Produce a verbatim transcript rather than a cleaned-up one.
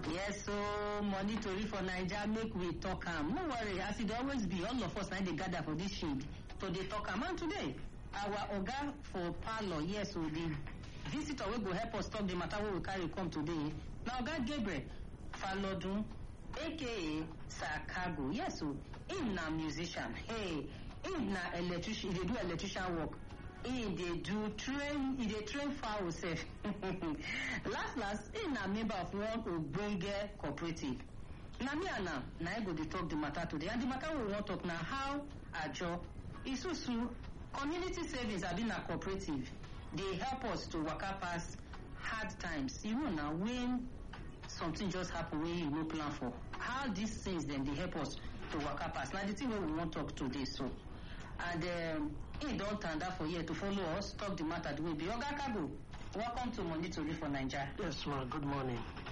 Yes, so money tori for Naija, make we talk am. No worry, as it always be, all of us na dey gather for this shade to dey talk am. And today, our oga for parlour, yes, so the visitor wey go help us talk the matter wey we carry come today, na oga Gabriel Falodun, aka Sir Cargo. Yes, so him na musician. Hey, him na electrician. He dey do electrician work. He dey do train. He dey train fowl sef. last last, he na member of one ogbonge cooperative. Na me and am na I go dey talk the matter today. And the matter we wan talk na how Ajo Isusu community savings abi na cooperative dey help us to waka pass hard times. You know na when something just happen wey you no plan for. How these things dem dey help us to waka pass. Na the thing wey we wan talk today so. And um, he don tanda for here to follow us talk the matter the way be. Oga Cargo, welcome to Money Tori for Naija. Yes, ma. Good morning.